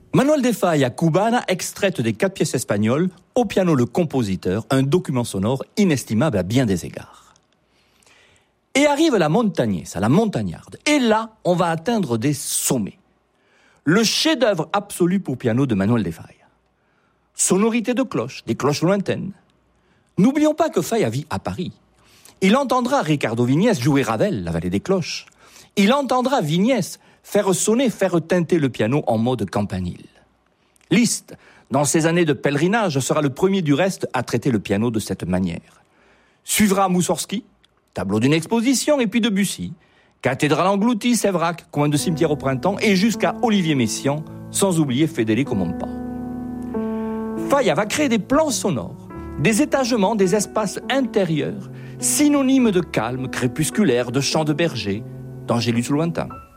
Manuel de Falla, Cubana, extraite des 4 pièces espagnoles, au piano le compositeur, un document sonore inestimable à bien des égards. Et arrive la montagnesa, la montagnarde. Et là, on va atteindre des sommets. Le chef-d'œuvre absolu pour piano de Manuel de Falla. Sonorité de cloches, des cloches lointaines. N'oublions pas que Falla vit à Paris. Il entendra Ricardo Viñes jouer Ravel, la vallée des cloches. Il entendra Viñes faire sonner, faire tinter le piano en mode campanile. Liszt, dans ses années de pèlerinage, sera le premier du reste à traiter le piano de cette manière. Suivra Moussorgsky, tableau d'une exposition, et puis Debussy, cathédrale engloutie, Séverac, coin de cimetière au printemps, et jusqu'à Olivier Messiaen, sans oublier Federico Mompa. Falla va créer des plans sonores, des étagements, des espaces intérieurs, synonymes de calme crépusculaire, de chants de berger, d'angélus lointains.